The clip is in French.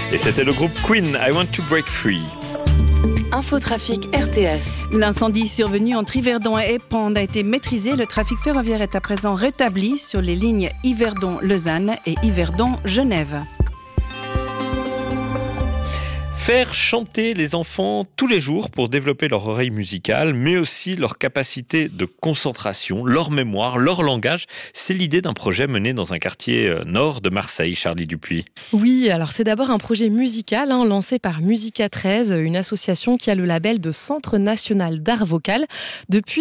Et c'était le groupe Queen, I Want to Break Free. Infotrafic RTS. L'incendie survenu entre Yverdon et Épande a été maîtrisé. Le trafic ferroviaire est à présent rétabli sur les lignes Yverdon-Lausanne et Yverdon-Genève. Faire chanter les enfants tous les jours pour développer leur oreille musicale, mais aussi leur capacité de concentration, leur mémoire, leur langage. C'est l'idée d'un projet mené dans un quartier nord de Marseille, Charlie Dupuis. Oui, alors c'est d'abord un projet musical lancé par Musica 13, une association qui a le label de Centre national d'art vocal. Depuis